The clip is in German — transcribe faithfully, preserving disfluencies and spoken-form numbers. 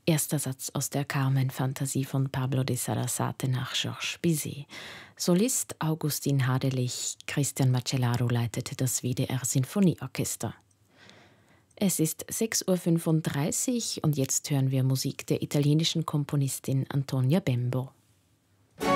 Erster Satz aus der Carmen-Fantasie von Pablo de Sarasate nach Georges Bizet. Solist Augustin Hadelich, Christian Macellaro leitete das W D R-Sinfonieorchester. Es ist sechs Uhr fünfunddreißig und jetzt hören wir Musik der italienischen Komponistin Antonia Bembo.